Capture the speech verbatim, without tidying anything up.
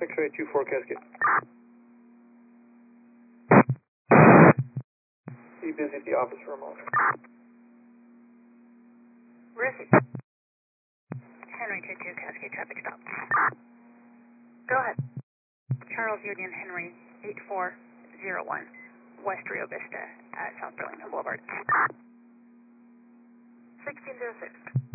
X-ray two four Cascade. Be busy at the office for a moment. Where is he? Henry two two, Cascade traffic stop. Go ahead. Charles Union Henry eight four zero one, West Rio Vista at South Burlington Boulevard. sixteen oh six.